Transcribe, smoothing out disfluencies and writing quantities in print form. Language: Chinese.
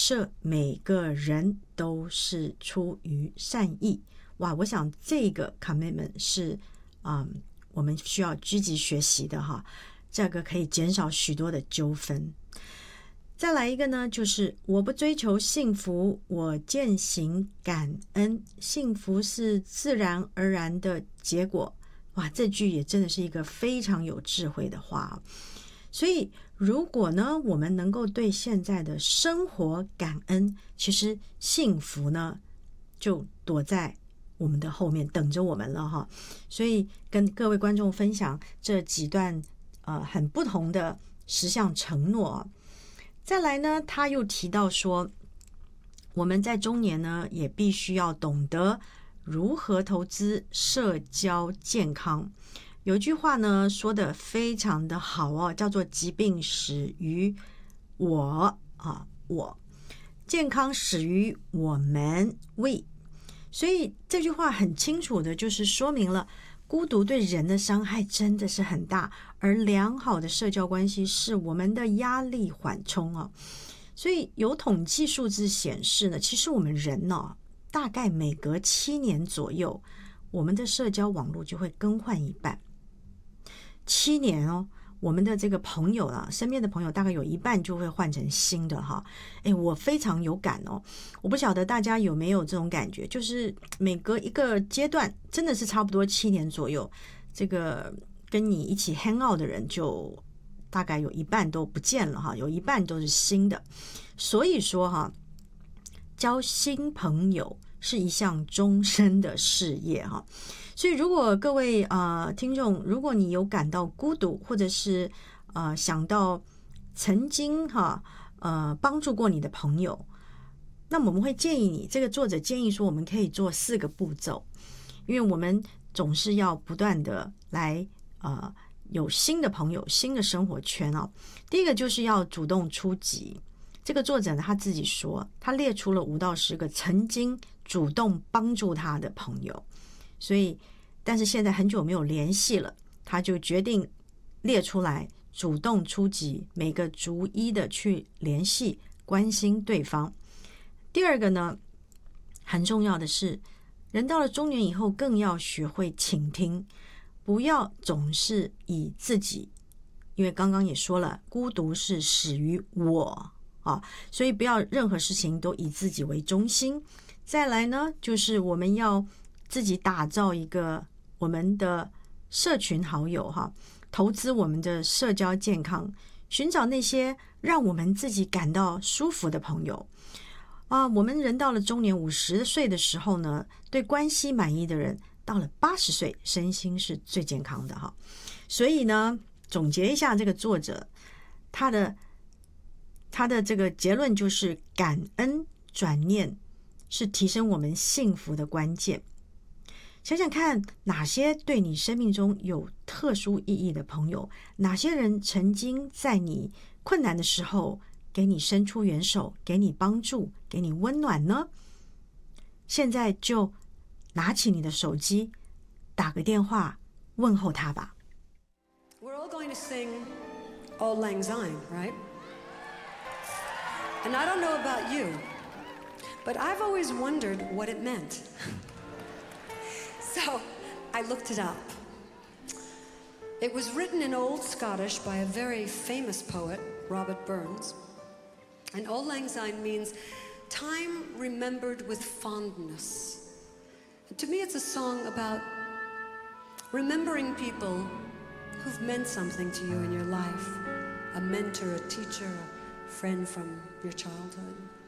设每个人都是出于善意。哇，我想这个 commitment 是我们需要积极学习的哈，这个可以减少许多的纠纷。再来一个呢，就是我不追求幸福，我践行感恩，幸福是自然而然的结果。哇，这句也真的是一个非常有智慧的话。所以如果呢，我们能够对现在的生活感恩，其实幸福呢就躲在我们的后面等着我们了哈。所以跟各位观众分享这几段很不同的10项承诺。再来呢，他又提到说，我们在中年呢也必须要懂得如何投资社交健康。有一句话呢说得非常的好哦，叫做疾病始于我健康始于我们 we。 所以这句话很清楚的就是说明了孤独对人的伤害真的是很大，而良好的社交关系是我们的压力缓冲哦。所以有统计数字显示呢，其实我们人大概每隔7年左右，我们的社交网络就会更换一半。7年哦，我们的这个朋友身边的朋友大概有一半就会换成新的哈。我非常有感哦，我不晓得大家有没有这种感觉，就是每隔一个阶段，真的是差不多7年左右，这个跟你一起 hang out 的人就大概有一半都不见了哈，有一半都是新的。所以说哈，交新朋友是一项终身的事业哈。所以如果各位听众，如果你有感到孤独，或者是想到曾经帮助过你的朋友，那我们会建议你，这个作者建议说我们可以做4个步骤。因为我们总是要不断的来有新的朋友，新的生活圈哦。第一个就是要主动出击。这个作者呢，他自己说，他列出了5到10个曾经主动帮助他的朋友，所以但是现在很久没有联系了，他就决定列出来，主动出击，每个逐一的去联系，关心对方。第二个呢，很重要的是，人到了中年以后更要学会倾听，不要总是以自己，因为刚刚也说了，孤独是始于我所以不要任何事情都以自己为中心。再来呢，就是我们要自己打造一个我们的社群好友投资我们的社交健康，寻找那些让我们自己感到舒服的朋友我们人到了中年50岁的时候呢，对关系满意的人，到了80岁身心是最健康的所以呢，总结一下这个作者他的这个结论就是，感恩转念是提升我们幸福的关键。想想看，哪些对你生命中有特殊意义的朋友，哪些人曾经在你困难的时候给你伸出援手，给你帮助，给你温暖呢？现在就拿起你的手机，打个电话问候他吧。 We're all going to sing Auld Lang Syne, right? And I don't know about you, but I've always wondered what it meant. So I looked it up. It was written in Old Scottish by a very famous poet, Robert Burns. And Auld Lang Syne means time remembered with fondness. And to me, it's a song about remembering people who've meant something to you in your life. A mentor, a teacher, a friend from your childhood.